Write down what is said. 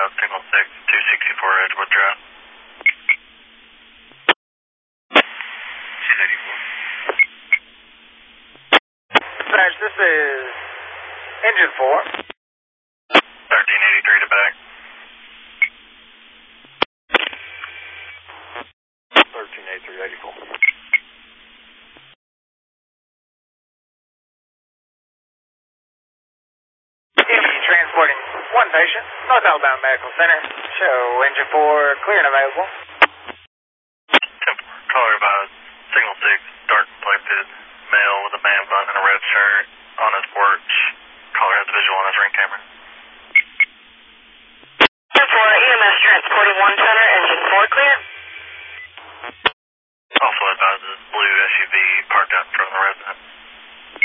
Signal 6, 264 Edgewood Drive. 284. Sarge, this is Engine 4. 1383 to back. 138384. Transporting one patient, North Alabama Medical Center. Show Engine 4 clear and available. Caller about Signal 6, dark complected, male with a man bun and a red shirt on his porch. Caller has a visual on his ring camera. Engine 4, EMS transporting one center, Engine 4 clear. Also advises blue SUV parked out in front of the residence.